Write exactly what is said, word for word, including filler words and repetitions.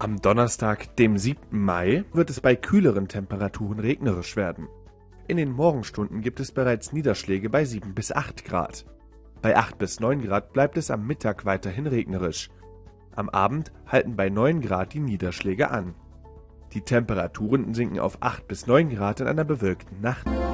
Am Donnerstag, dem siebten Mai, wird es bei kühleren Temperaturen regnerisch werden. In den Morgenstunden gibt es bereits Niederschläge bei sieben bis acht Grad. Bei acht bis neun Grad bleibt es am Mittag weiterhin regnerisch. Am Abend halten bei neun Grad die Niederschläge an. Die Temperaturen sinken auf acht bis neun Grad in einer bewölkten Nacht.